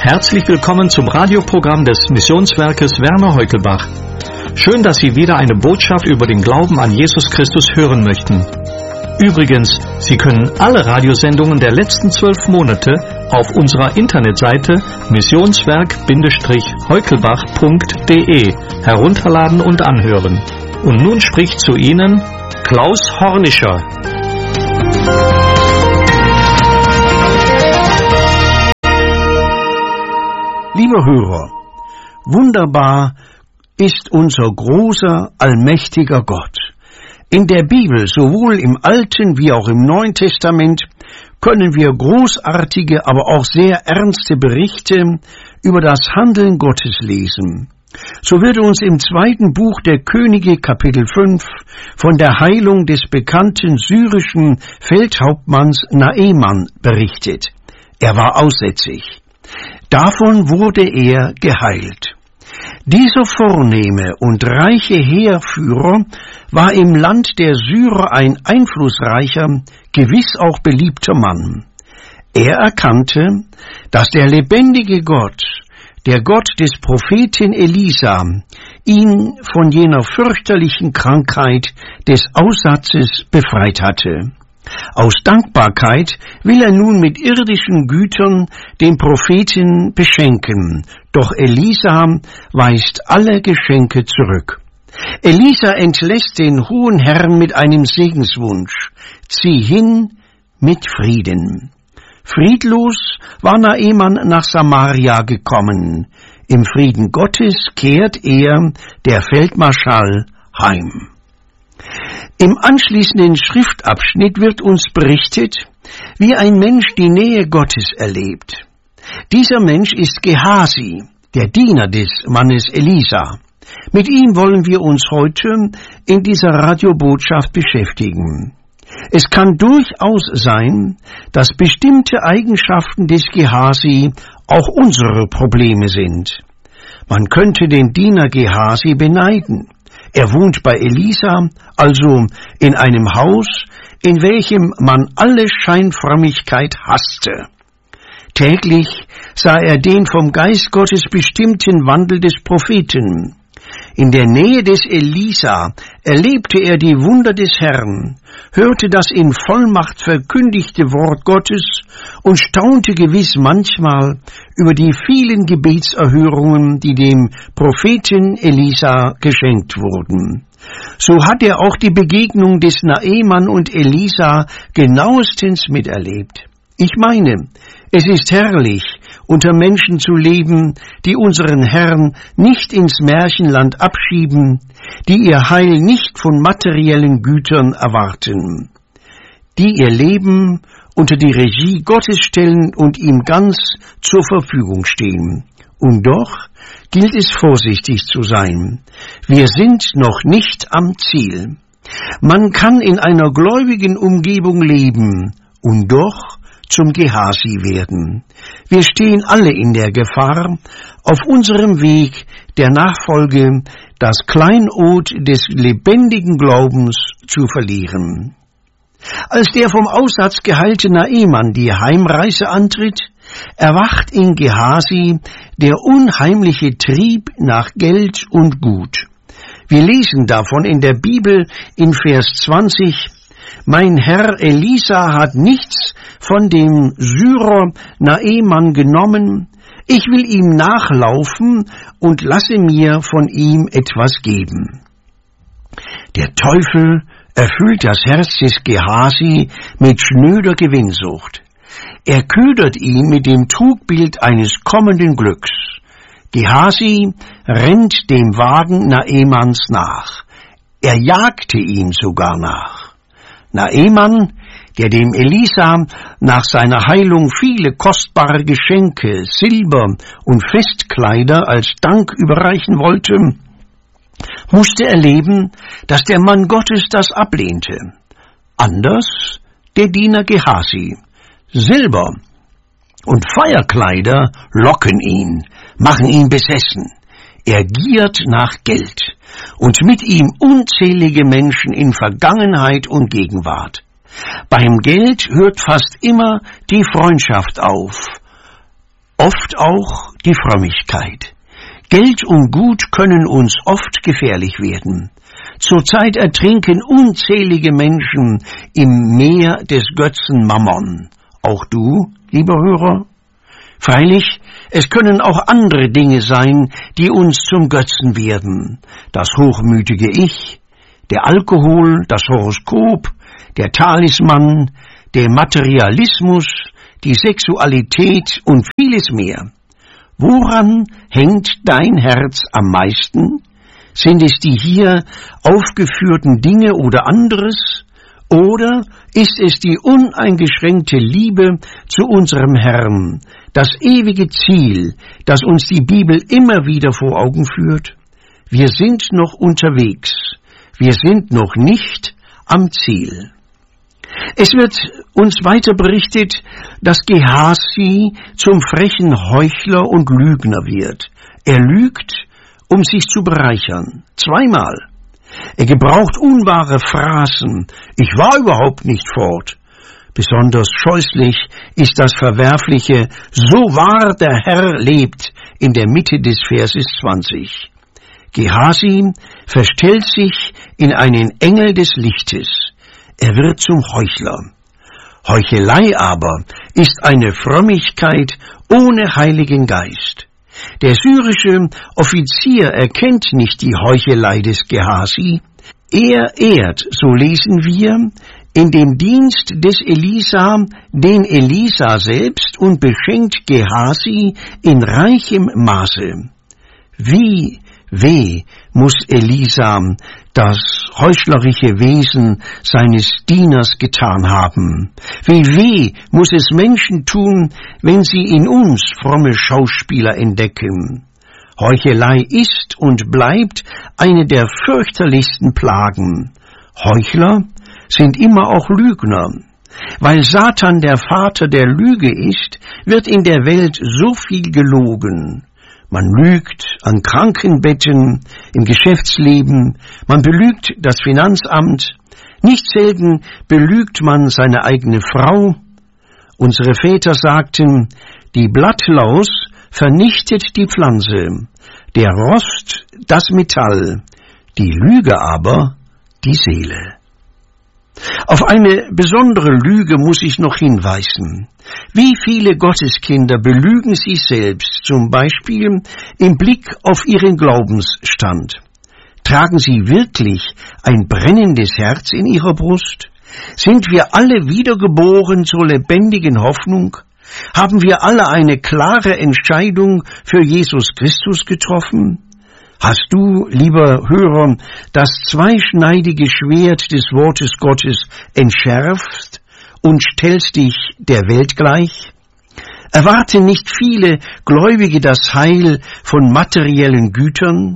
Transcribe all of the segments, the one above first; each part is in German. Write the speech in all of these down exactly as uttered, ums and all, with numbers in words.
Herzlich willkommen zum Radioprogramm des Missionswerkes Werner Heukelbach. Schön, dass Sie wieder eine Botschaft über den Glauben an Jesus Christus hören möchten. Übrigens, Sie können alle Radiosendungen der letzten zwölf Monate auf unserer Internetseite missionswerk-heukelbach punkt de herunterladen und anhören. Und nun spricht zu Ihnen Klaus Hornischer. Liebe Hörer, wunderbar ist unser großer, allmächtiger Gott. In der Bibel, sowohl im Alten wie auch im Neuen Testament, können wir großartige, aber auch sehr ernste Berichte über das Handeln Gottes lesen. So wird uns im zweiten Buch der Könige, Kapitel fünf, von der Heilung des bekannten syrischen Feldhauptmanns Naeman berichtet. Er war aussätzig. Davon wurde er geheilt. Dieser vornehme und reiche Heerführer war im Land der Syrer ein einflussreicher, gewiss auch beliebter Mann. Er erkannte, dass der lebendige Gott, der Gott des Propheten Elisa, ihn von jener fürchterlichen Krankheit des Aussatzes befreit hatte. Aus Dankbarkeit will er nun mit irdischen Gütern den Propheten beschenken, doch Elisa weist alle Geschenke zurück. Elisa entlässt den hohen Herrn mit einem Segenswunsch: Zieh hin mit Frieden. Friedlos war Naeman nach Samaria gekommen. Im Frieden Gottes kehrt er, der Feldmarschall, heim. Im anschließenden Schriftabschnitt wird uns berichtet, wie ein Mensch die Nähe Gottes erlebt. Dieser Mensch ist Gehasi, der Diener des Mannes Elisa. Mit ihm wollen wir uns heute in dieser Radiobotschaft beschäftigen. Es kann durchaus sein, dass bestimmte Eigenschaften des Gehasi auch unsere Probleme sind. Man könnte den Diener Gehasi beneiden. Er wohnt bei Elisa, also in einem Haus, in welchem man alle Scheinfrömmigkeit hasste. Täglich sah er den vom Geist Gottes bestimmten Wandel des Propheten. In der Nähe des Elisa erlebte er die Wunder des Herrn, hörte das in Vollmacht verkündigte Wort Gottes und staunte gewiss manchmal über die vielen Gebetserhörungen, die dem Propheten Elisa geschenkt wurden. So hat er auch die Begegnung des Naeman und Elisa genauestens miterlebt. Ich meine, es ist herrlich, unter Menschen zu leben, die unseren Herrn nicht ins Märchenland abschieben, die ihr Heil nicht von materiellen Gütern erwarten, die ihr Leben unter die Regie Gottes stellen und ihm ganz zur Verfügung stehen. Und doch gilt es vorsichtig zu sein. Wir sind noch nicht am Ziel. Man kann in einer gläubigen Umgebung leben und doch zum Gehasi werden. Wir stehen alle in der Gefahr, auf unserem Weg der Nachfolge das Kleinod des lebendigen Glaubens zu verlieren. Als der vom Aussatz geheilte Naeman die Heimreise antritt, erwacht in Gehasi der unheimliche Trieb nach Geld und Gut. Wir lesen davon in der Bibel in Vers zwanzig: Mein Herr Elisa hat nichts von dem Syrer Naeman genommen. Ich will ihm nachlaufen und lasse mir von ihm etwas geben. Der Teufel erfüllt das Herz des Gehasi mit schnöder Gewinnsucht. Er ködert ihn mit dem Trugbild eines kommenden Glücks. Gehasi rennt dem Wagen Naemans nach. Er jagte ihm sogar nach. Naeman, der dem Elisa nach seiner Heilung viele kostbare Geschenke, Silber und Festkleider als Dank überreichen wollte, musste erleben, dass der Mann Gottes das ablehnte. Anders der Diener Gehasi. Silber und Feierkleider locken ihn, machen ihn besessen. Er giert nach Geld und mit ihm unzählige Menschen in Vergangenheit und Gegenwart. Beim Geld hört fast immer die Freundschaft auf, oft auch die Frömmigkeit. Geld und Gut können uns oft gefährlich werden. Zurzeit ertrinken unzählige Menschen im Meer des Götzen Mammon. Auch du, lieber Hörer? Freilich, es können auch andere Dinge sein, die uns zum Götzen werden. Das hochmütige Ich, der Alkohol, das Horoskop, der Talisman, der Materialismus, die Sexualität und vieles mehr. Woran hängt dein Herz am meisten? Sind es die hier aufgeführten Dinge oder anderes? Oder ist es die uneingeschränkte Liebe zu unserem Herrn, das ewige Ziel, das uns die Bibel immer wieder vor Augen führt? Wir sind noch unterwegs. Wir sind noch nicht am Ziel. Es wird uns weiter berichtet, dass Gehasi zum frechen Heuchler und Lügner wird. Er lügt, um sich zu bereichern. Zweimal. Er gebraucht unwahre Phrasen. Ich war überhaupt nicht fort. Besonders scheußlich ist das Verwerfliche, so wahr der Herr lebt, in der Mitte des Verses zwanzig. Gehasi verstellt sich in einen Engel des Lichtes. Er wird zum Heuchler. Heuchelei aber ist eine Frömmigkeit ohne Heiligen Geist. Der syrische Offizier erkennt nicht die Heuchelei des Gehasi. Er ehrt, so lesen wir, in dem Dienst des Elisa den Elisa selbst und beschenkt Gehasi in reichem Maße. Wie weh muss Elisa das heuchlerische Wesen seines Dieners getan haben. Wie weh muss es Menschen tun, wenn sie in uns fromme Schauspieler entdecken. Heuchelei ist und bleibt eine der fürchterlichsten Plagen. Heuchler sind immer auch Lügner. Weil Satan der Vater der Lüge ist, wird in der Welt so viel gelogen. Man lügt an Krankenbetten, im Geschäftsleben, man belügt das Finanzamt, nicht selten belügt man seine eigene Frau. Unsere Väter sagten, die Blattlaus vernichtet die Pflanze, der Rost das Metall, die Lüge aber die Seele. Auf eine besondere Lüge muss ich noch hinweisen. Wie viele Gotteskinder belügen sich selbst, zum Beispiel im Blick auf ihren Glaubensstand? Tragen sie wirklich ein brennendes Herz in ihrer Brust? Sind wir alle wiedergeboren zur lebendigen Hoffnung? Haben wir alle eine klare Entscheidung für Jesus Christus getroffen? Hast du, lieber Hörer, das zweischneidige Schwert des Wortes Gottes entschärft und stellst dich der Welt gleich? Erwarten nicht viele Gläubige das Heil von materiellen Gütern?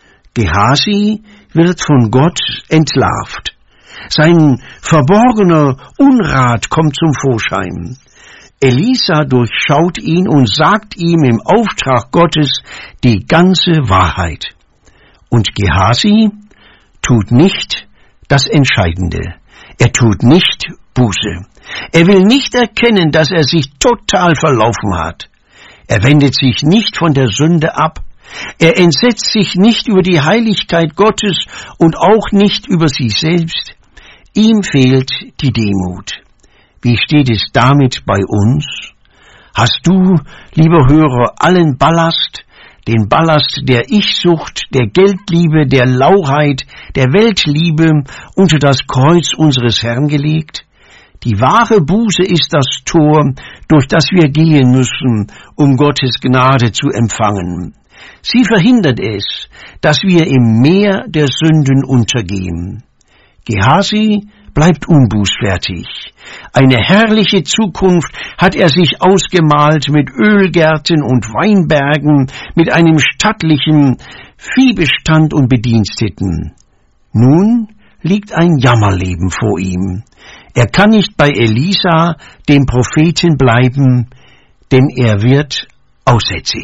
Gehasi wird von Gott entlarvt. Sein verborgener Unrat kommt zum Vorschein. Elisa durchschaut ihn und sagt ihm im Auftrag Gottes die ganze Wahrheit. Und Gehasi tut nicht das Entscheidende. Er tut nicht Buße. Er will nicht erkennen, dass er sich total verlaufen hat. Er wendet sich nicht von der Sünde ab. Er entsetzt sich nicht über die Heiligkeit Gottes und auch nicht über sich selbst. Ihm fehlt die Demut. Wie steht es damit bei uns? Hast du, lieber Hörer, allen Ballast, den Ballast der Ich-Sucht, der Geldliebe, der Lauheit, der Weltliebe unter das Kreuz unseres Herrn gelegt? Die wahre Buße ist das Tor, durch das wir gehen müssen, um Gottes Gnade zu empfangen. Sie verhindert es, dass wir im Meer der Sünden untergehen. Gehasi bleibt unbußfertig. Eine herrliche Zukunft hat er sich ausgemalt mit Ölgärten und Weinbergen, mit einem stattlichen Viehbestand und Bediensteten. Nun liegt ein Jammerleben vor ihm. Er kann nicht bei Elisa, dem Propheten, bleiben, denn er wird aussätzig.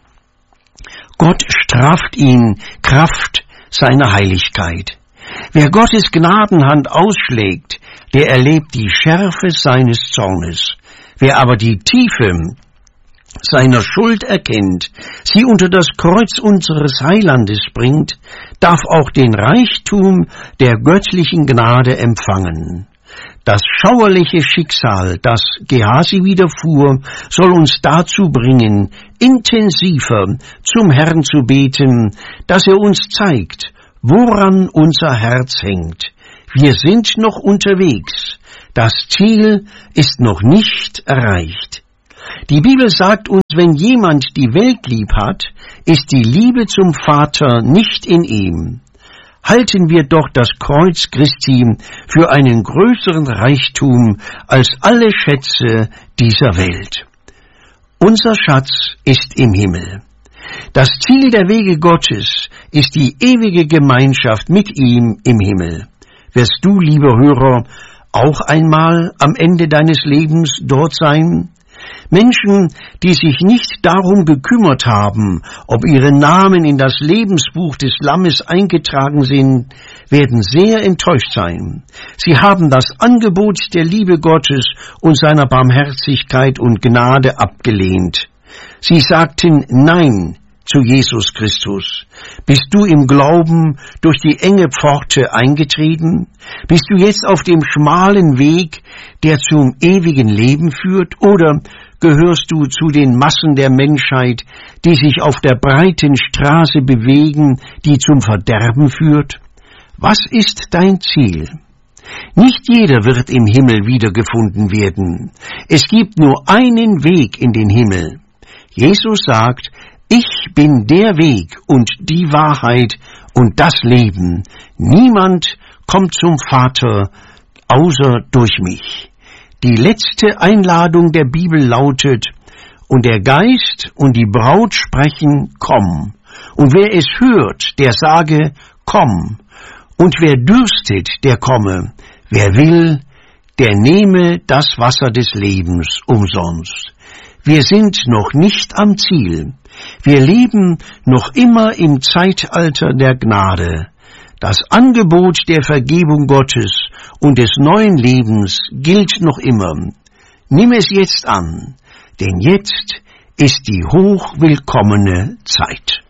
Gott straft ihn Kraft seiner Heiligkeit. Wer Gottes Gnadenhand ausschlägt, der erlebt die Schärfe seines Zornes. Wer aber die Tiefe seiner Schuld erkennt, sie unter das Kreuz unseres Heilandes bringt, darf auch den Reichtum der göttlichen Gnade empfangen. Das schauerliche Schicksal, das Gehasi widerfuhr, soll uns dazu bringen, intensiver zum Herrn zu beten, dass er uns zeigt, woran unser Herz hängt. Wir sind noch unterwegs. Das Ziel ist noch nicht erreicht. Die Bibel sagt uns, wenn jemand die Welt lieb hat, ist die Liebe zum Vater nicht in ihm. Halten wir doch das Kreuz Christi für einen größeren Reichtum als alle Schätze dieser Welt. Unser Schatz ist im Himmel. Das Ziel der Wege Gottes ist die ewige Gemeinschaft mit ihm im Himmel. Wirst du, lieber Hörer, auch einmal am Ende deines Lebens dort sein? Menschen, die sich nicht darum gekümmert haben, ob ihre Namen in das Lebensbuch des Lammes eingetragen sind, werden sehr enttäuscht sein. Sie haben das Angebot der Liebe Gottes und seiner Barmherzigkeit und Gnade abgelehnt. Sie sagten Nein zu Jesus Christus. Bist du im Glauben durch die enge Pforte eingetreten? Bist du jetzt auf dem schmalen Weg, der zum ewigen Leben führt? Oder gehörst du zu den Massen der Menschheit, die sich auf der breiten Straße bewegen, die zum Verderben führt? Was ist dein Ziel? Nicht jeder wird im Himmel wiedergefunden werden. Es gibt nur einen Weg in den Himmel. Jesus sagt, ich bin der Weg und die Wahrheit und das Leben. Niemand kommt zum Vater außer durch mich. Die letzte Einladung der Bibel lautet, und der Geist und die Braut sprechen, komm. Und wer es hört, der sage, komm. Und wer dürstet, der komme. Wer will, der nehme das Wasser des Lebens umsonst. Wir sind noch nicht am Ziel. Wir leben noch immer im Zeitalter der Gnade. Das Angebot der Vergebung Gottes und des neuen Lebens gilt noch immer. Nimm es jetzt an, denn jetzt ist die hochwillkommene Zeit.